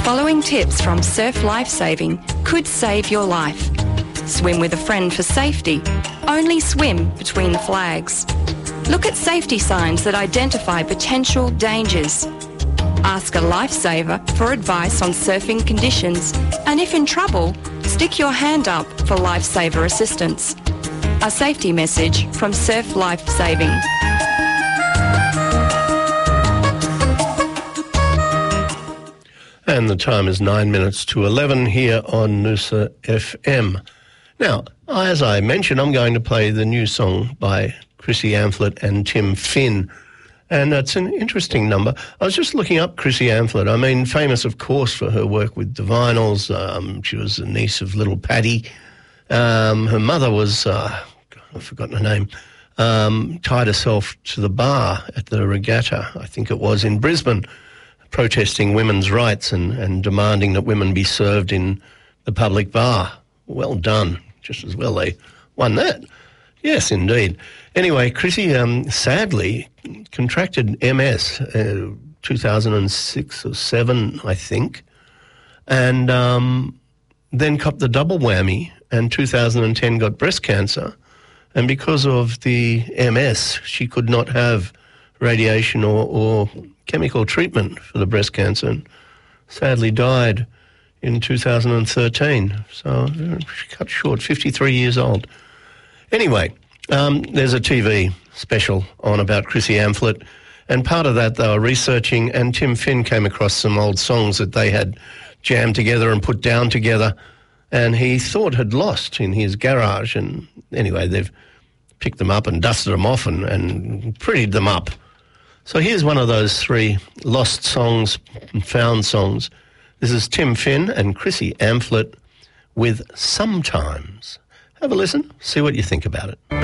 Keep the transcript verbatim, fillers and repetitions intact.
Following tips from Surf Life Saving could save your life. Swim with a friend for safety. Only swim between the flags. Look at safety signs that identify potential dangers. Ask a lifesaver for advice on surfing conditions, and if in trouble, stick your hand up for lifesaver assistance. A safety message from Surf Life Saving. And the time is nine minutes to eleven here on Noosa F M. Now, as I mentioned, I'm going to play the new song by Chrissy Amphlett and Tim Finn. And it's an interesting number. I was just looking up Chrissy Amphlett. I mean, famous, of course, for her work with the Vinyls. Um, she was the niece of Little Paddy. Um, her mother was, uh, I've forgotten her name, um, tied herself to the bar at the regatta, I think it was, in Brisbane, protesting women's rights and, and demanding that women be served in the public bar. Well done. Just as well they won that. Yes, indeed. Anyway, Chrissy um, sadly contracted M S uh, two thousand six or seven, I think, and um, then copped the double whammy, and two thousand ten got breast cancer. And because of the M S, she could not have radiation or, or chemical treatment for the breast cancer, and sadly died in two thousand thirteen. So she cut short, fifty-three years old. Anyway, um, there's a T V special on about Chrissy Amphlett, and part of that they were researching, and Tim Finn came across some old songs that they had jammed together and put down together, and he thought had lost in his garage. And anyway, they've picked them up and dusted them off and, and prettied them up. So here's one of those three lost songs, found songs. This is Tim Finn and Chrissy Amphlett with Sometimes. Have a listen, see what you think about it.